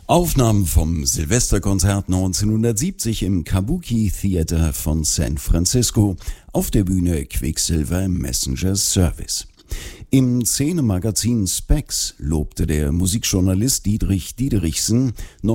Aufnahmen vom Silvesterkonzert 1970 im Kabuki Theater von San Francisco, auf der Bühne Quicksilver Messenger Service. Im Szenemagazin Spex lobte der Musikjournalist Dietrich Diederichsen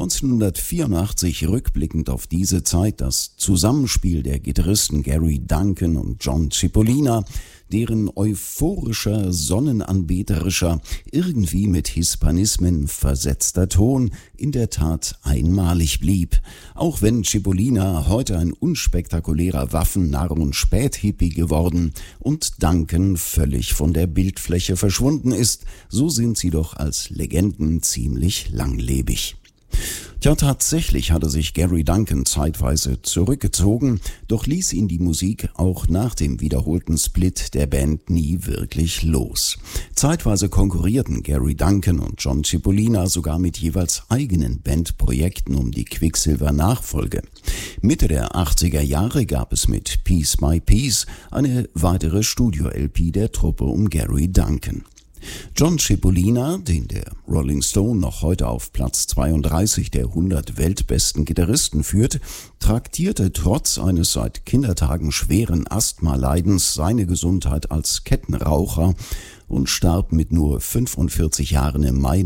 1984 rückblickend auf diese Zeit das Zusammenspiel der Gitarristen Gary Duncan und John Cipollina, deren euphorischer, sonnenanbeterischer, irgendwie mit Hispanismen versetzter Ton in der Tat einmalig blieb. Auch wenn Cipollina heute ein unspektakulärer Waffennarr und Späthippie geworden und Duncan völlig von der Bildfläche verschwunden ist, so sind sie doch als Legenden ziemlich langlebig. Tja, tatsächlich hatte sich Gary Duncan zeitweise zurückgezogen, doch ließ ihn die Musik auch nach dem wiederholten Split der Band nie wirklich los. Zeitweise konkurrierten Gary Duncan und John Cipollina sogar mit jeweils eigenen Bandprojekten um die Quicksilver-Nachfolge. Mitte der 80er Jahre gab es mit Piece by Piece eine weitere Studio-LP der Truppe um Gary Duncan. John Cipollina, den der Rolling Stone noch heute auf Platz 32 der 100 weltbesten Gitarristen führt, traktierte trotz eines seit Kindertagen schweren Asthma-Leidens seine Gesundheit als Kettenraucher und starb mit nur 45 Jahren im Mai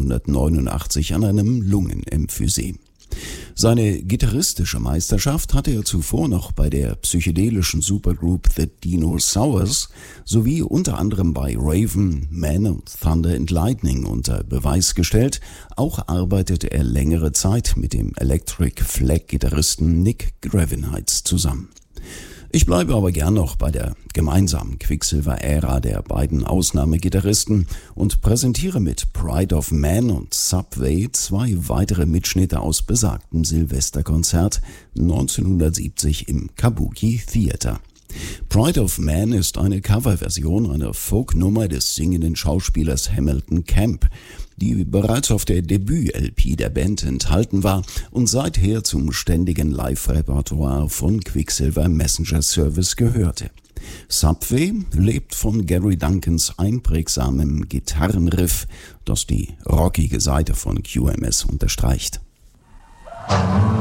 1989 an einem Lungenemphysem. Seine gitarristische Meisterschaft hatte er zuvor noch bei der psychedelischen Supergroup The Dinosaurs sowie unter anderem bei Raven, Man und Thunder and Lightning unter Beweis gestellt. Auch arbeitete er längere Zeit mit dem Electric Flag-Gitarristen Nick Gravenites zusammen. Ich bleibe aber gern noch bei der gemeinsamen Quicksilver-Ära der beiden Ausnahmegitarristen und präsentiere mit Pride of Man und Subway zwei weitere Mitschnitte aus besagtem Silvesterkonzert 1970 im Kabuki Theater. Pride of Man ist eine Coverversion einer Folknummer des singenden Schauspielers Hamilton Camp, die bereits auf der Debüt-LP der Band enthalten war und seither zum ständigen Live-Repertoire von Quicksilver Messenger Service gehörte. Subway lebt von Gary Duncans einprägsamem Gitarrenriff, das die rockige Seite von QMS unterstreicht.